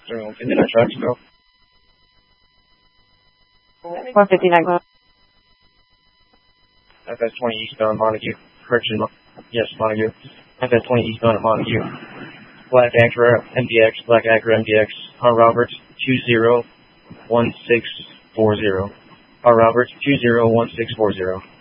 159 tracks, go. 159. FS 20 eastbound Montague. Correction, yes, Montague. FS 20 eastbound at Montague. Black Acura MDX, Black Acura MDX. R. Roberts 201640. R. Roberts 201640.